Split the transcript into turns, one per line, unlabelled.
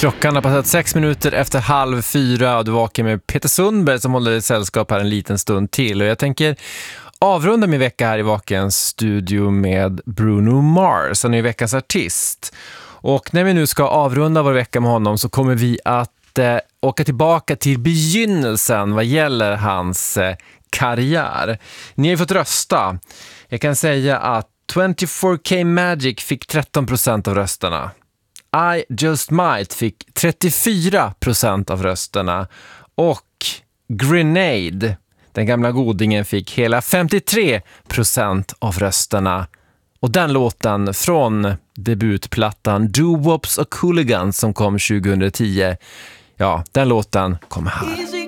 Klockan har passerat 6 minuter efter 3:30 och du vakar med Peter Sundberg som håller i sällskap här en liten stund till. Och jag tänker avrunda min vecka här i Vakens studio med Bruno Mars. Han är ju veckans artist. Och när vi nu ska avrunda vår vecka med honom så kommer vi att åka tillbaka till begynnelsen vad gäller hans karriär. Ni har ju fått rösta. Jag kan säga att 24K Magic fick 13% av rösterna. I Just Might fick 34% av rösterna och Grenade, den gamla godingen, fick hela 53% av rösterna. Och den låten från debutplattan Doo-Wops och Hooligans som kom 2010, ja, den låten kom här.